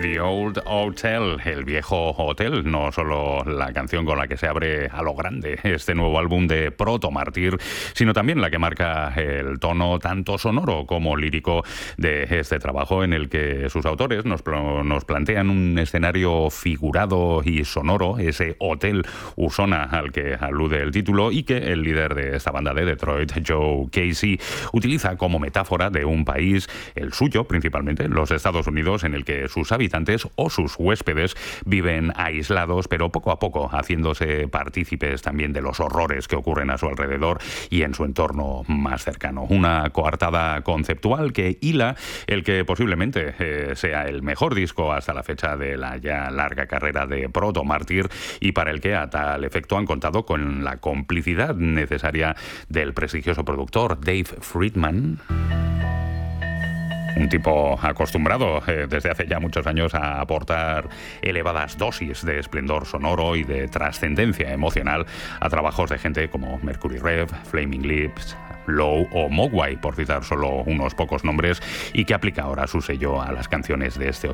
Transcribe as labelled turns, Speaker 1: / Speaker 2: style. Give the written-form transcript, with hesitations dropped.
Speaker 1: The Old Hotel, el viejo hotel, no solo la canción con la que se abre a lo grande este nuevo álbum de Proto Mártir, sino también la que marca el tono tanto sonoro como lírico de este trabajo, en el que sus autores nos plantean un escenario figurado y sonoro, ese Hotel Usona al que alude el título, y que el líder de esta banda de Detroit, Joe Casey, utiliza como metáfora de un país, el suyo principalmente, los Estados Unidos, en el que sus habitantes o sus huéspedes viven aislados, pero poco a poco haciéndose partícipes también de los horrores que ocurren a su alrededor y en su entorno más cercano. Una coartada conceptual que hila el que posiblemente sea el mejor disco hasta la fecha de la ya larga carrera de Proto Mártir, y para el que a tal efecto han contado con la complicidad necesaria del prestigioso productor Dave Friedman, un tipo acostumbrado desde hace ya muchos años a aportar elevadas dosis de esplendor sonoro y de trascendencia emocional a trabajos de gente como Mercury Rev, Flaming Lips, Low o Mogwai, por citar solo unos pocos nombres, y que aplica ahora su sello a las canciones de este